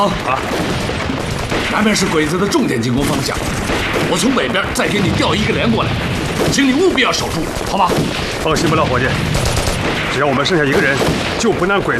南边是鬼子的重点进攻方向，我从北边再给你调一个连过来，请你务必要守住，好吗？ 放心吧，老伙计，只要我们剩下一个人，就不让鬼子